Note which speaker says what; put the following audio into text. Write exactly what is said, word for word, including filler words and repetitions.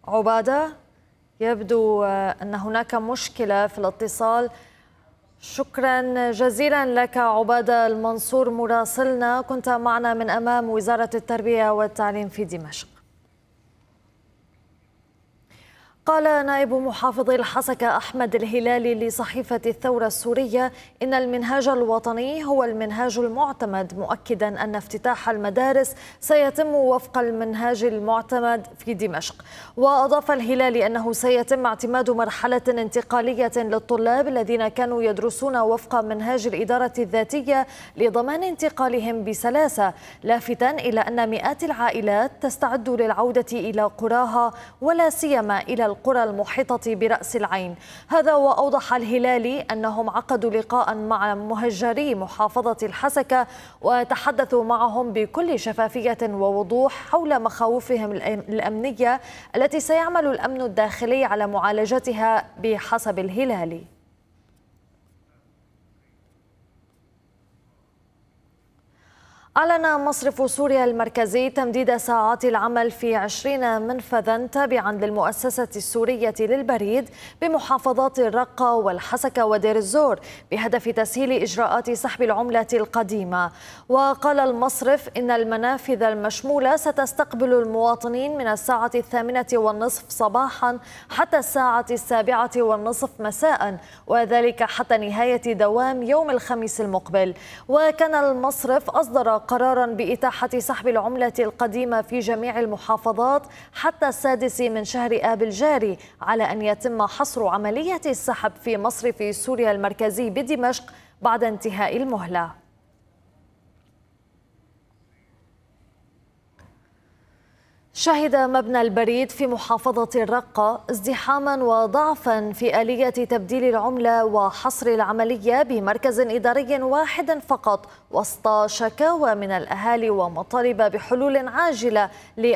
Speaker 1: عبادة، يبدو أن هناك مشكلة في الاتصال. شكرا جزيلا لك عبادة المنصور مراسلنا، كنت معنا من أمام وزارة التربية والتعليم في دمشق. قال نائب محافظ الحسكة أحمد الهلالي لصحيفة الثورة السورية إن المنهاج الوطني هو المنهاج المعتمد، مؤكدا أن افتتاح المدارس سيتم وفق المنهاج المعتمد في دمشق. وأضاف الهلالي أنه سيتم اعتماد مرحلة انتقالية للطلاب الذين كانوا يدرسون وفق منهاج الإدارة الذاتية لضمان انتقالهم بسلاسة، لافتا إلى أن مئات العائلات تستعد للعودة إلى قراها ولا سيما إلى القرى المحيطة برأس العين. هذا وأوضح الهلالي أنهم عقدوا لقاء مع مهجري محافظة الحسكة وتحدثوا معهم بكل شفافية ووضوح حول مخاوفهم الأمنية التي سيعمل الأمن الداخلي على معالجتها بحسب الهلالي. أعلن مصرف سوريا المركزي تمديد ساعات العمل في عشرين منفذا تابعا للمؤسسة السورية للبريد بمحافظات الرقة والحسكة ودير الزور بهدف تسهيل إجراءات سحب العملة القديمة. وقال المصرف إن المنافذ المشمولة ستستقبل المواطنين من الساعة الثامنة والنصف صباحا حتى الساعة السابعة والنصف مساء، وذلك حتى نهاية دوام يوم الخميس المقبل. وكان المصرف أصدر قرارا بإتاحة سحب العملة القديمة في جميع المحافظات حتى السادس من شهر آب الجاري، على أن يتم حصر عملية السحب في مصرف سوريا المركزي بدمشق بعد انتهاء المهلة. شهد مبنى البريد في محافظة الرقة ازدحاما وضعفا في آلية تبديل العملة وحصر العملية بمركز إداري واحد فقط، وسط شكاوى من الأهالي ومطالب بحلول عاجلة